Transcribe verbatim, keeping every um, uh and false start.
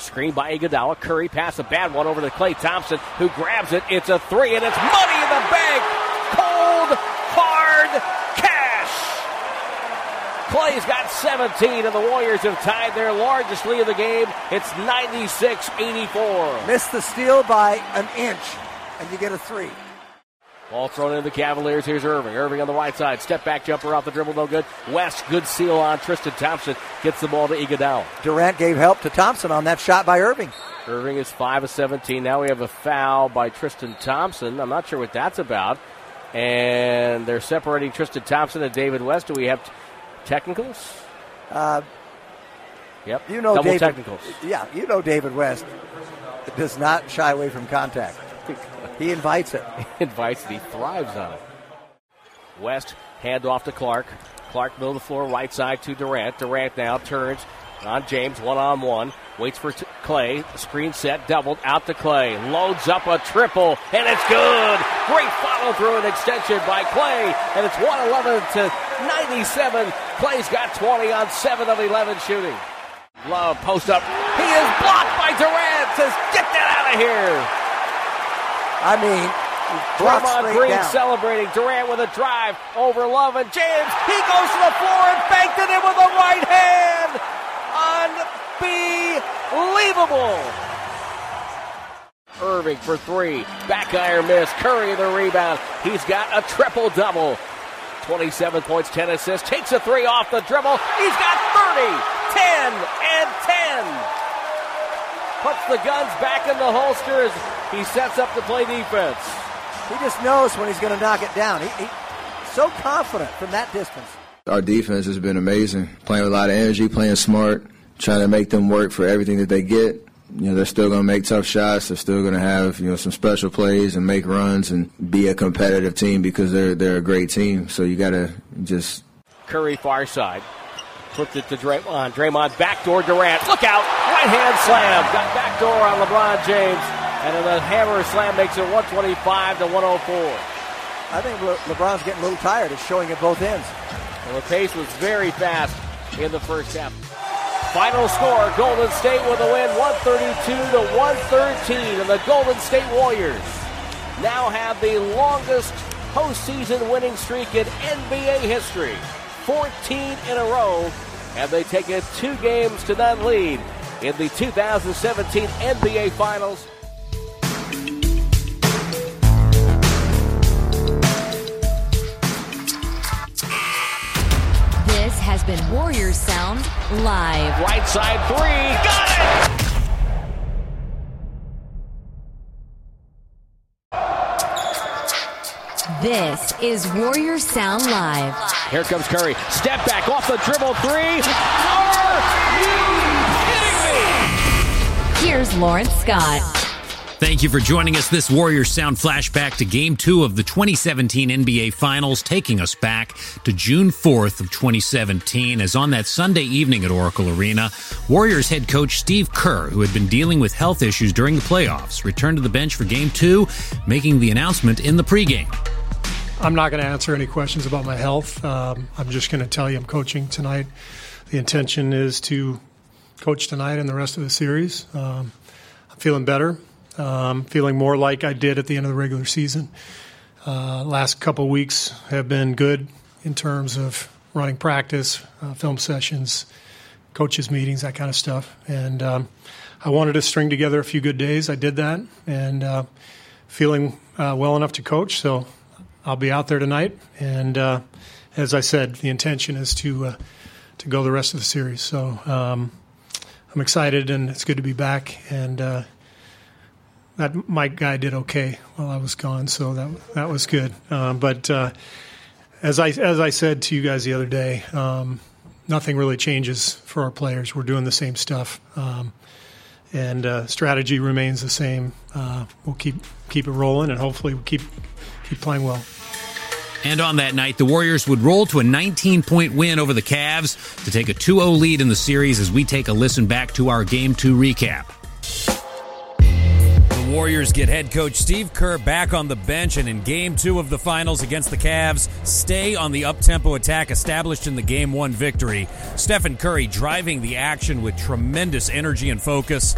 Screen by Iguodala. Curry pass a bad one over to Klay Thompson, who grabs it. It's a three, and it's money in the bank. Cold, hard cash. Klay's got seventeen, and the Warriors have tied their largest lead of the game. It's ninety-six eighty-four. Missed the steal by an inch, and you get a three. Ball thrown into the Cavaliers. Here's Irving. Irving on the right side. Step back jumper off the dribble, no good. West, good seal on Tristan Thompson. Gets the ball to Iguodala. Durant gave help to Thompson on that shot by Irving. Irving is five of seventeen. Now we have a foul by Tristan Thompson. I'm not sure what that's about. And they're separating Tristan Thompson and David West. Do we have t- technicals? Uh, yep. You know, double David, technicals. Yeah, you know David West does not shy away from contact. He invites it. He invites it. He thrives on it. West, hand off to Clark. Clark, middle of the floor, right side to Durant. Durant now turns on James, one-on-one. Waits for t- Klay. Screen set, doubled out to Klay. Loads up a triple, and it's good. Great follow-through and extension by Klay, and it's one eleven to ninety-seven. Klay's got twenty on seven of eleven shooting. Love, post up. He is blocked by Durant. Says, get that out of here. I mean, Draymond Green down. celebrating. Durant with a drive over Love and James. He goes to the floor and banked it in with the right hand. Unbelievable. Irving for three. Back iron miss. Curry the rebound. He's got a triple-double. twenty-seven points, ten assists. Takes a three off the dribble. He's got thirty, ten, and ten. Puts the guns back in the holster as he sets up to play defense. He just knows when he's going to knock it down. He, he so confident from that distance. Our defense has been amazing. Playing with a lot of energy, playing smart, trying to make them work for everything that they get. You know, they're still going to make tough shots. They're still going to have, you know, some special plays and make runs and be a competitive team because they're they're a great team. So you got to just. Curry far side. Flipped it to Draymond. Draymond backdoor Durant. Look out! Right hand slam. Got backdoor on LeBron James. And then the hammer slam makes it one twenty-five to one oh four. I think Le- LeBron's getting a little tired of showing at both ends. Well, the pace was very fast in the first half. Final score, Golden State with a win, one thirty-two to one thirteen. And the Golden State Warriors now have the longest postseason winning streak in N B A history. fourteen in a row, and they take a two games to none lead in the two thousand seventeen N B A Finals. This has been Warriors Sound Live. Right side three, got it! This is Warriors Sound Live. Here comes Curry. Step back off the dribble three. Are you kidding me? Here's Lawrence Scott. Thank you for joining us. This Warriors Sound flashback to Game two of the twenty seventeen N B A Finals, taking us back to June fourth of twenty seventeen, as on that Sunday evening at Oracle Arena, Warriors head coach Steve Kerr, who had been dealing with health issues during the playoffs, returned to the bench for Game two, making the announcement in the pregame. I'm not going to answer any questions about my health. Um, I'm just going to tell you I'm coaching tonight. The intention is to coach tonight and the rest of the series. Um, I'm feeling better. Um, feeling more like I did at the end of the regular season. Uh, last couple of weeks have been good in terms of running practice, uh, film sessions, coaches' meetings, that kind of stuff. And um, I wanted to string together a few good days. I did that, and uh, feeling uh, well enough to coach. So I'll be out there tonight. And uh, as I said, the intention is to uh, to go the rest of the series. So um, I'm excited, and it's good to be back. And uh, that Mike guy did okay while I was gone, so that that was good. Um, but uh, as I as I said to you guys the other day, um, nothing really changes for our players. We're doing the same stuff, um, and uh, strategy remains the same. Uh, we'll keep keep it rolling, and hopefully we'll keep keep playing well. And on that night, the Warriors would roll to a nineteen-point win over the Cavs to take a two oh lead in the series as we take a listen back to our Game two recap. The Warriors get head coach Steve Kerr back on the bench, and in Game two of the Finals against the Cavs, stay on the up-tempo attack established in the Game one victory. Stephen Curry driving the action with tremendous energy and focus.